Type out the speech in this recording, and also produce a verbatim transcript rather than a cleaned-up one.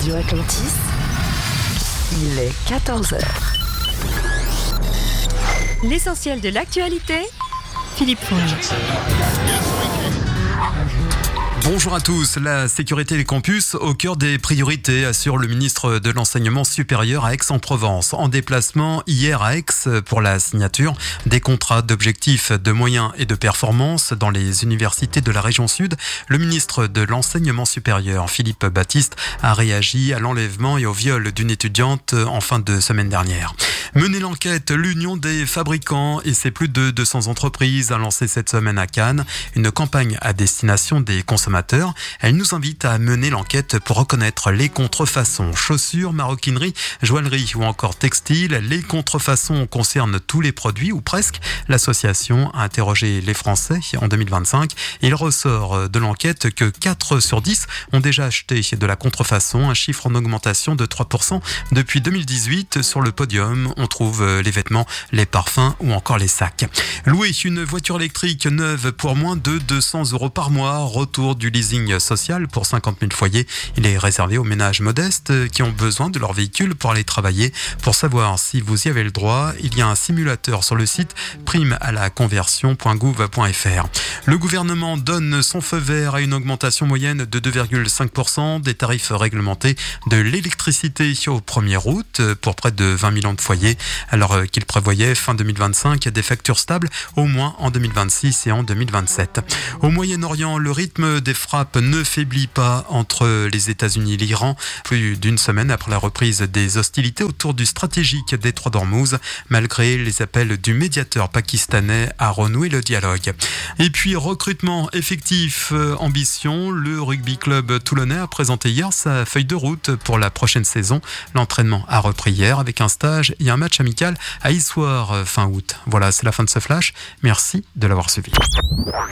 Radio Atlantis, il est quatorze heures. L'essentiel de l'actualité, Philippe Fonge. Bonjour à tous. La sécurité des campus au cœur des priorités, assure le ministre de l'Enseignement supérieur à Aix-en-Provence. En déplacement hier à Aix pour la signature des contrats d'objectifs, de moyens et de performance dans les universités de la région sud, le ministre de l'Enseignement supérieur, Philippe Baptiste, a réagi à l'enlèvement et au viol d'une étudiante en fin de semaine dernière. Mener l'enquête, l'Union des fabricants et ses plus de deux cents entreprises a lancé cette semaine à Cannes une campagne à destination des consommateurs. Elle nous invite à mener l'enquête pour reconnaître les contrefaçons, chaussures, maroquinerie, joaillerie ou encore textiles. Les contrefaçons concernent tous les produits ou presque. L'association a interrogé les Français en deux mille vingt-cinq. Il ressort de l'enquête que quatre sur dix ont déjà acheté de la contrefaçon, un chiffre en augmentation de trois pour cent depuis deux mille dix-huit. Sur le podium, on trouve les vêtements, les parfums ou encore les sacs. Louer une voiture électrique neuve pour moins de deux cents euros par mois. Retour du leasing social pour cinquante mille foyers. Il est réservé aux ménages modestes qui ont besoin de leur véhicule pour aller travailler. Pour savoir si vous y avez le droit, il y a un simulateur sur le site prime à la conversion point gouv point fr. Le gouvernement donne son feu vert à une augmentation moyenne de deux virgule cinq pour cent des tarifs réglementés de l'électricité au premier août pour près de vingt millions de foyers, alors qu'il prévoyait fin deux mille vingt-cinq des factures stables au moins en deux mille vingt-six et en deux mille vingt-sept. Au Moyen-Orient, le rythme des frappes ne faiblit pas entre les États-Unis et l'Iran, plus d'une semaine après la reprise des hostilités autour du stratégique détroit d'Ormuz, malgré les appels du médiateur pakistanais à renouer le dialogue. Et puis recrutement effectif, euh, ambition, le rugby club toulonnais a présenté hier sa feuille de route pour la prochaine saison. L'entraînement a repris hier avec un stage et un match amical à Issoire fin août. Voilà, c'est la fin de ce flash. Merci de l'avoir suivi.